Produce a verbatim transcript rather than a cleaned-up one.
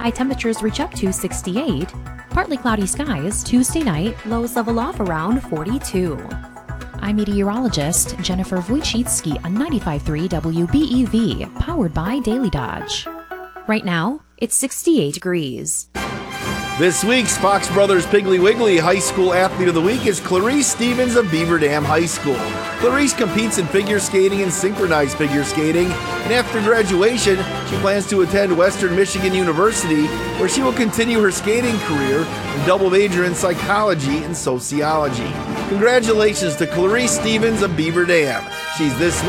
high temperatures reach up to sixty-eight. Partly cloudy skies Tuesday night, lows level off around forty-two. I'm meteorologist Jennifer Wojcicki on ninety-five point three W B E V, powered by Daily Dodge. Right now, it's sixty-eight degrees. This week's Fox Brothers Piggly Wiggly High School Athlete of the Week is Clarice Stevens of Beaver Dam High School. Clarice competes in figure skating and synchronized figure skating, and after graduation, she plans to attend Western Michigan University, where she will continue her skating career and double major in psychology and sociology. Congratulations to Clarice Stevens of Beaver Dam. She's this